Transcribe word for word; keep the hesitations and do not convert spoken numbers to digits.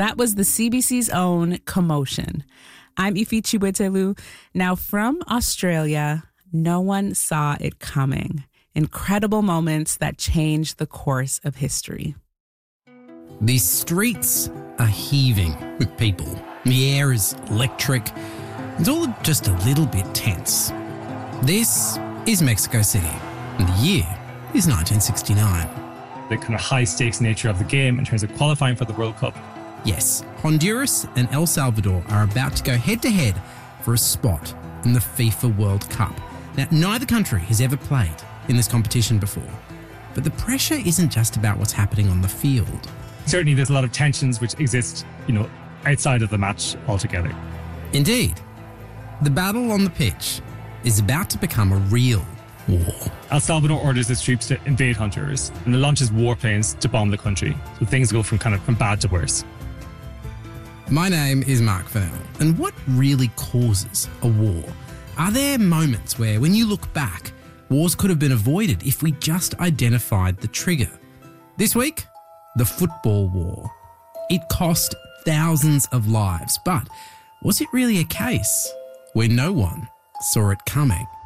That was the C B C's own Commotion. I'm Ifi Chiwetelu. Now from Australia, no one saw it coming. Incredible moments that changed the course of history. The streets are heaving with people. The air is electric. It's all just a little bit tense. This is Mexico City, and the year is nineteen sixty-nine. The kind of high-stakes nature of the game in terms of qualifying for the World Cup. Yes, Honduras and El Salvador are about to go head-to-head for a spot in the FIFA World Cup. Now, neither country has ever played in this competition before, but the pressure isn't just about what's happening on the field. Certainly there's a lot of tensions which exist, you know, outside of the match altogether. Indeed. The battle on the pitch is about to become a real war. El Salvador orders its troops to invade Honduras and it launches warplanes to bomb the country. So things go from kind of from bad to worse. My name is Mark Fennell, and what really causes a war? Are there moments where, when you look back, wars could have been avoided if we just identified the trigger? This week, the football war. It cost thousands of lives, but was it really a case where no one saw it coming?